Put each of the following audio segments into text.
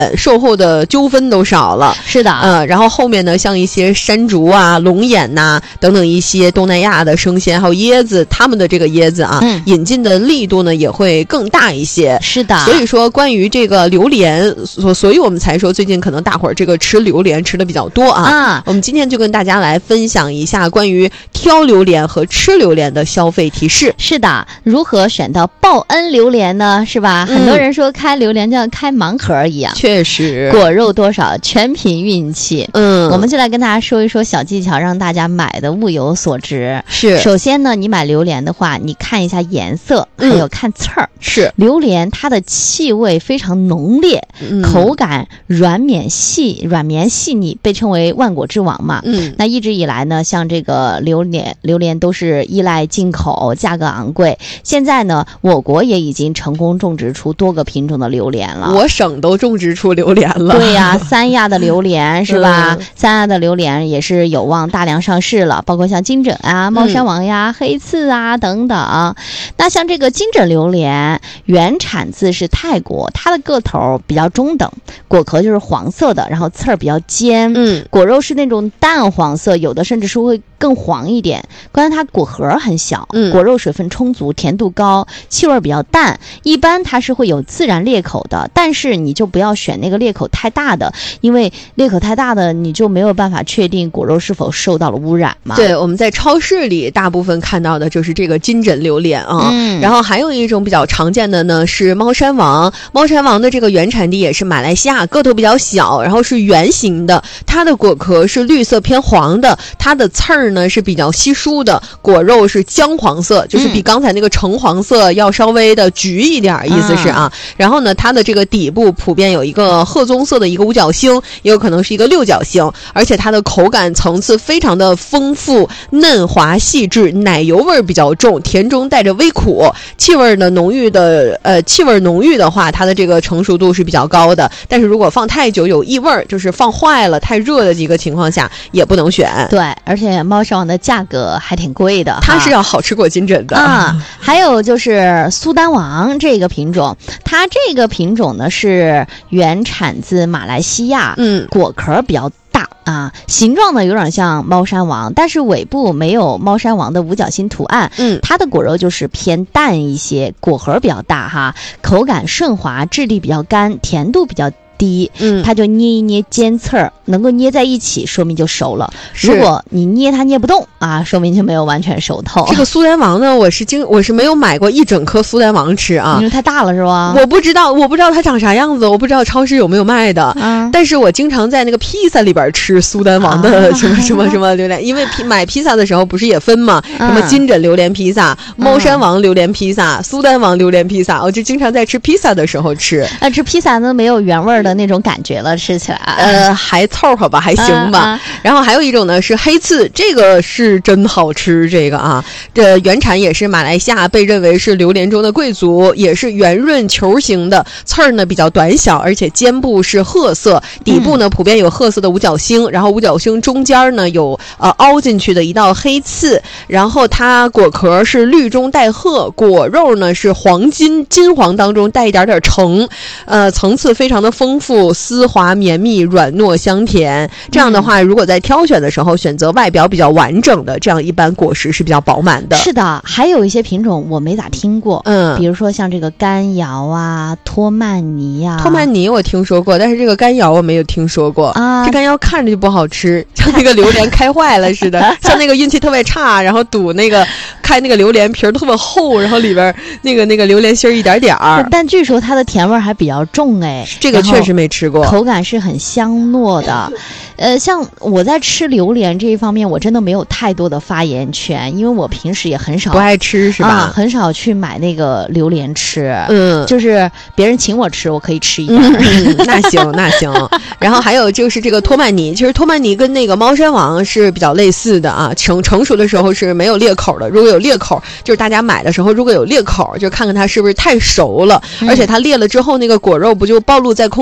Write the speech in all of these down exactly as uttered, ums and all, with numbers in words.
呃，售后的纠纷都少了。 是的， 呃，然后后面呢，像一些山竹啊、龙眼呐、啊、等等一些东南亚的生鲜，还有椰子，他们的这个椰子啊，嗯、引进的力度呢也会更大一些。 是的， 所以说关于这个榴莲，所所以我们才说最近可能大伙儿这个吃榴莲吃的比较多啊。啊，我们今天就跟大家来分享一下关于挑榴莲和吃榴莲的消费提示。 是的，如何选到报恩榴莲呢？是吧？嗯、很多人说开榴莲就像开盲盒一样。 确实， 果肉多少全凭运气。嗯，我们就来跟大家说一说小技巧，让大家买的物有所值。 是， 首先呢，你买榴莲的话，你看一下颜色，还有看刺儿。 嗯、是， 榴莲它的气味非常浓烈，嗯、口感软绵细，软绵细腻，被称为万果之王嘛。嗯，那一直以来呢，像这个榴莲，榴莲都是依赖进口，价格昂贵。现在呢，我国也已经成功种植出多个品种的榴莲了。 我省都种植出榴莲了。 对呀、啊，三亚的榴莲是吧？嗯、三亚的榴莲也是有望大量上市了，包括像金枕啊、猫山王呀、嗯、黑刺啊等等。那像这个金枕榴莲，原产自是泰国，它的个头比较中等，果壳就是黄色的，然后刺儿比较尖，嗯，果肉是那种淡黄色，有的甚至是会更黄一点。关键它果核很小，嗯，果肉水分充足，甜度高，气味比较淡，一般它是会有自然裂口的，但是你就不要选那个裂口太大的，因为裂口太大的你就没有办法确定果肉是否受到了污染嘛。 对，我们在超市里大部分看到的就是这个金枕榴莲啊，嗯，然后还有一种比较常见的呢是猫山王，猫山王的这个原产地也是马来西亚，个头比较小，然后是圆形的，它的果壳是绿色偏黄的，它的刺儿呢是比较稀疏的，果肉是姜黄色，就是比刚才那个橙黄色要稍微的橘一点，意思是啊。嗯、然后呢，它的这个底部普遍有一个褐棕色的一个五角星，也有可能是一个六角星，而且它的口感层次非常的丰富，嫩滑细致，奶油味比较重，甜中带着微苦，气味呢浓郁的，呃，气味浓郁的话，它的这个成熟度是比较高的。但是如果放太久有异味，就是放坏了、太热的几个情况下也不能选。 对，而且猫山王的价格还挺贵的， 它是要好吃过金枕的啊。还有就是苏丹王这个品种，它这个品种呢是原产自马来西亚，嗯，果壳比较大啊，形状呢有点像猫山王，但是尾部没有猫山王的五角星图案。嗯，它的果肉就是偏淡一些，果核比较大哈，口感顺滑，质地比较干，甜度比较低，嗯，它就捏一捏尖刺儿，能够捏在一起，说明就熟了。如果你捏它捏不动啊，说明就没有完全熟透。 这个苏丹王呢，我是经我是没有买过一整颗苏丹王吃啊， 因为太大了是吧？ 我不知道，我不知道它长啥样子，我不知道超市有没有卖的。啊，但是我经常在那个披萨里边吃苏丹王的什么什么什么榴莲，因为买披萨的时候不是也分嘛，什么金枕榴莲披萨、猫山王榴莲披萨、苏丹王榴莲披萨，我就经常在吃披萨的时候吃。 那吃披萨呢，没有原味的那种感觉了，吃起来呃还凑合吧，还行吧。啊啊、然后还有一种呢是黑刺，这个是真好吃，这个啊，这原产也是马来西亚，被认为是榴莲中的贵族，也是圆润球形的，刺儿呢比较短小，而且尖部是褐色，底部呢、嗯、普遍有褐色的五角星，然后五角星中间呢有呃凹进去的一道黑刺，然后它果壳是绿中带褐，果肉呢是黄金金黄当中带一点点橙，呃层次非常的丰富，丝滑绵密，软糯香甜。这样的话，如果在挑选的时候选择外表比较完整的，这样一般果实是比较饱满的。 是的，还有一些品种我没咋听过，嗯，比如说像这个干瑶啊、托曼尼啊。 托曼尼我听说过，但是这个干瑶我没有听说过啊。这干瑶看着就不好吃，像那个榴莲开坏了似的，像那个运气特别差，然后堵那个开那个榴莲皮儿特别厚，然后里边那个那个榴莲芯儿一点点儿。 但据说它的甜味还比较重哎， 这个确实没吃过， 口感是很香糯的。呃，像我在吃榴莲这一方面，我真的没有太多的发言权，因为我平时也很少不爱吃是吧、 啊？很少去买那个榴莲吃，嗯，就是别人请我吃，我可以吃一点、 嗯。那行那行。然后还有就是这个托曼尼，其实托曼尼跟那个猫山王是比较类似的啊，成成熟的时候是没有裂口的，如果有裂口，就是大家买的时候如果有裂口，就看看它是不是太熟了，嗯、而且它裂了之后，那个果肉不就暴露在空气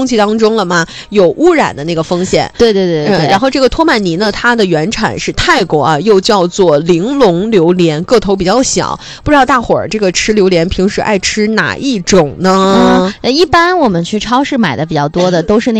气当中了嘛，有污染的那个风险。 对对对 对, 对、 嗯。然后这个托曼尼呢，它的原产是泰国啊，又叫做玲珑榴莲，个头比较小。不知道大伙儿这个吃榴莲平时爱吃哪一种呢？ 嗯，一般我们去超市买的比较多的都是那